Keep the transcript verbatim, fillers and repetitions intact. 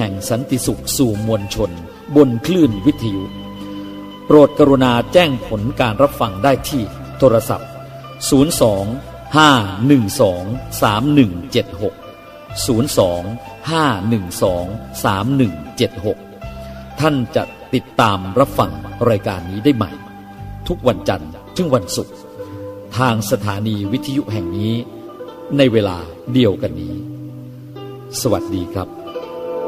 ห่งสันติสุขสู่มวลชนบนคลื่นวิทยุโปรดกรุณาแจ้งผลการรับฟังได้ที่โทรศัพท์ศูนย์ สอง ห้า หนึ่ง สอง สาม หนึ่ง เจ็ด หก ศูนย์ สอง ห้า หนึ่ง สอง สาม หนึ่ง เจ็ด หกท่านจะติดตามรับฟังรายการนี้ได้ใหม่ทุกวันจันทร์ถึงวันศุกร์ทางสถานีวิทยุแห่งนี้ในเวลาเดียวกันนี้สวัสดีครับ